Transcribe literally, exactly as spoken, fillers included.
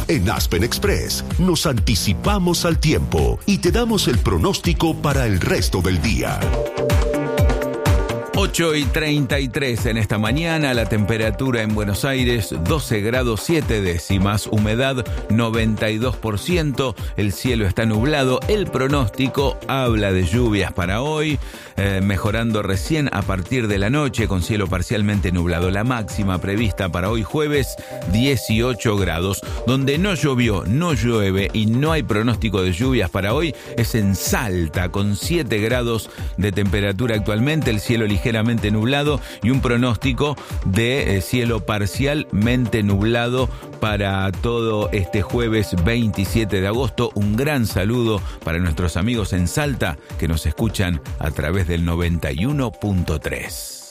En Aspen Express nos anticipamos al tiempo y te damos el pronóstico para el resto del día. ocho y treinta y tres en esta mañana, la temperatura en Buenos Aires doce grados siete décimas, humedad noventa y dos por ciento, el cielo está nublado, el pronóstico habla de lluvias para hoy, eh, mejorando recién a partir de la noche con cielo parcialmente nublado. La máxima prevista para hoy jueves dieciocho grados. Donde no llovió, no llueve y no hay pronóstico de lluvias para hoy es en Salta, con siete grados de temperatura actualmente, el cielo ligeramente nublado y un pronóstico de eh, cielo parcialmente nublado para todo este jueves veintisiete de agosto. Un gran saludo para nuestros amigos en Salta que nos escuchan a través del noventa y uno punto tres.